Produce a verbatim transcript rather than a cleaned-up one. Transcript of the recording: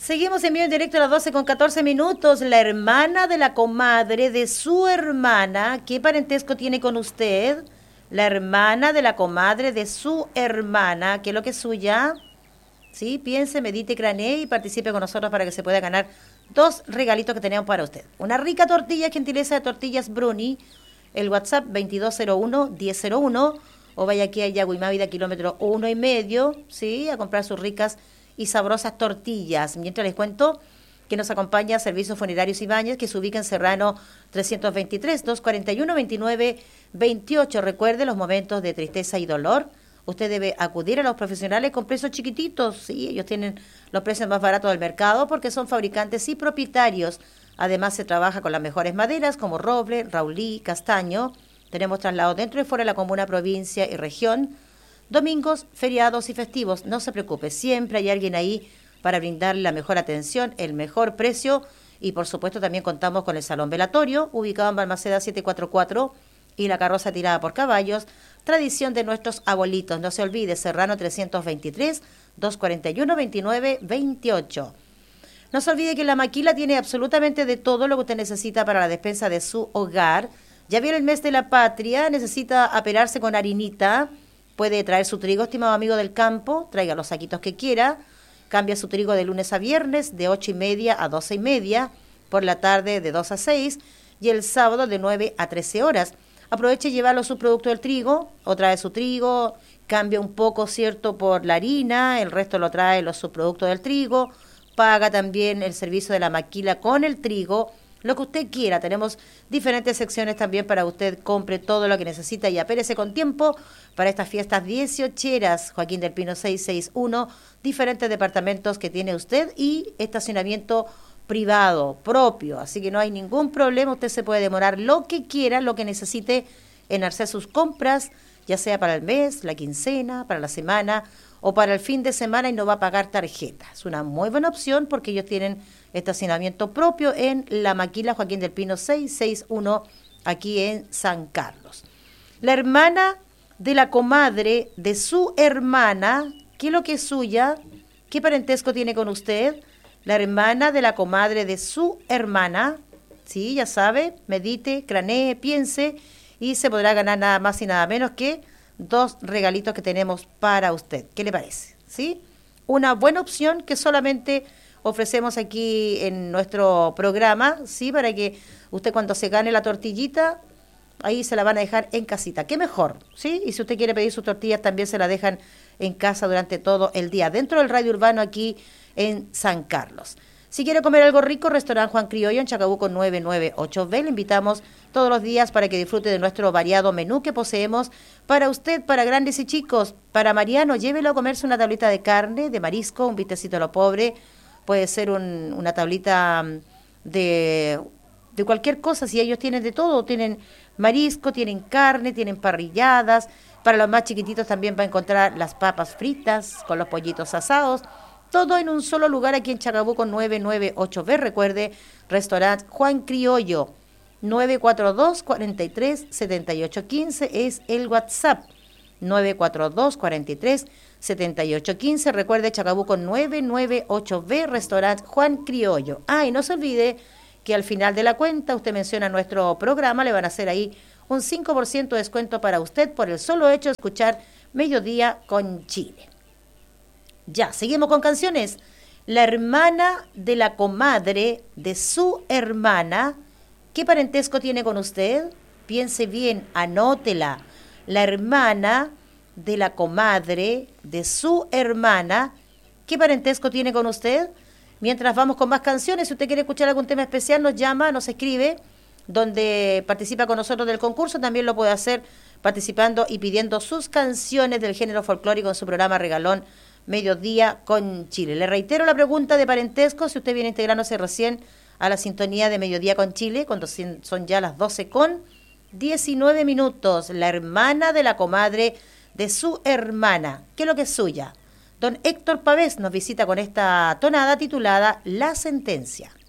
Seguimos en vivo en directo a las doce con catorce minutos. La hermana de la comadre de su hermana. ¿Qué parentesco tiene con usted? La hermana de la comadre de su hermana. ¿Qué es lo que es suya? Sí, piense, medite, cranee y participe con nosotros para que se pueda ganar dos regalitos que tenemos para usted. Una rica tortilla, gentileza de Tortillas Bruni. El WhatsApp veintidós cero uno, diez cero uno. O vaya aquí a Yaguimávida, kilómetro uno y medio, ¿sí? A comprar sus ricas y sabrosas tortillas. Mientras les cuento que nos acompaña Servicios Funerarios Ibáñez, que se ubica en Serrano trescientos veintitrés, doscientos cuarenta y uno, veintinueve veintiocho. Recuerde los momentos de tristeza y dolor. Usted debe acudir a los profesionales con precios chiquititos. Sí, ellos tienen los precios más baratos del mercado porque son fabricantes y propietarios. Además, se trabaja con las mejores maderas como roble, raulí, castaño. Tenemos traslados dentro y fuera de la comuna, provincia y región. Domingos, feriados y festivos, no se preocupe, siempre hay alguien ahí para brindarle la mejor atención, el mejor precio y por supuesto también contamos con el salón velatorio, ubicado en Balmaceda setecientos cuarenta y cuatro y la carroza tirada por caballos, tradición de nuestros abuelitos. No se olvide, Serrano trescientos veintitrés, doscientos cuarenta y uno, veintinueve veintiocho. No se olvide que la Maquila tiene absolutamente de todo lo que usted necesita para la despensa de su hogar. Ya viene el mes de la patria, necesita aperarse con harinita. Puede traer su trigo, estimado amigo del campo, traiga los saquitos que quiera, cambia su trigo de lunes a viernes, de ocho y media a doce y media, por la tarde de dos a seis, y el sábado de nueve a trece horas. Aproveche y llévalo su producto del trigo, o trae su trigo, cambia un poco, ¿cierto?, por la harina, el resto lo trae los subproductos del trigo, paga también el servicio de la maquila con el trigo, lo que usted quiera. Tenemos diferentes secciones también para usted compre todo lo que necesita y apérese con tiempo para estas fiestas dieciocheras. Joaquín del Pino seiscientos sesenta y uno, diferentes departamentos que tiene usted y estacionamiento privado, propio. Así que no hay ningún problema, usted se puede demorar lo que quiera, lo que necesite en hacer sus compras, ya sea para el mes, la quincena, para la semana o para el fin de semana y no va a pagar tarjeta. Es una muy buena opción porque ellos tienen estacionamiento propio en la Maquila Joaquín del Pino seiscientos sesenta y uno, aquí en San Carlos. La hermana de la comadre de su hermana, ¿qué es lo que es suya? ¿Qué parentesco tiene con usted? La hermana de la comadre de su hermana, sí, ya sabe, medite, cranee, piense y se podrá ganar nada más y nada menos que dos regalitos que tenemos para usted. ¿Qué le parece? ¿Sí? Una buena opción que solamente ofrecemos aquí en nuestro programa, ¿sí? Para que usted cuando se gane la tortillita, ahí se la van a dejar en casita. ¿Qué mejor? ¿Sí? Y si usted quiere pedir sus tortillas, también se la dejan en casa durante todo el día, dentro del radio urbano aquí en San Carlos. Si quiere comer algo rico, Restaurante Juan Criollo en Chacabuco novecientos noventa y ocho B. Le invitamos todos los días para que disfrute de nuestro variado menú que poseemos para usted, para grandes y chicos. Para Mariano, llévelo a comerse una tablita de carne, de marisco, un bistecito a lo pobre. Puede ser un, una tablita de, de cualquier cosa, si ellos tienen de todo. Tienen marisco, tienen carne, tienen parrilladas. Para los más chiquititos también va a encontrar las papas fritas con los pollitos asados. Todo en un solo lugar aquí en Chacabuco novecientos noventa y ocho B. Recuerde, Restaurante Juan Criollo, nueve cuatro dos, cuatro tres, siete ocho uno cinco es el WhatsApp. nueve cuatro dos, cuatro tres, siete ocho uno cinco. Recuerde, Chacabuco novecientos noventa y ocho B, Restaurante Juan Criollo. Ah, y no se olvide que al final de la cuenta usted menciona nuestro programa, le van a hacer ahí un cinco por ciento de descuento para usted por el solo hecho de escuchar Mediodía con Chile. Ya, seguimos con canciones. La hermana de la comadre de su hermana, ¿qué parentesco tiene con usted? Piense bien, anótela. La hermana de la comadre de su hermana, ¿qué parentesco tiene con usted? Mientras vamos con más canciones, si usted quiere escuchar algún tema especial, nos llama, nos escribe, donde participa con nosotros del concurso, también lo puede hacer participando y pidiendo sus canciones del género folclórico en su programa Regalón Mediodía con Chile. Le reitero la pregunta de parentesco, si usted viene integrándose recién a la sintonía de Mediodía con Chile, cuando son ya las doce con diecinueve minutos. La hermana de la comadre de su hermana, ¿qué es lo que es suya? Don Héctor Pavés nos visita con esta tonada titulada La Sentencia.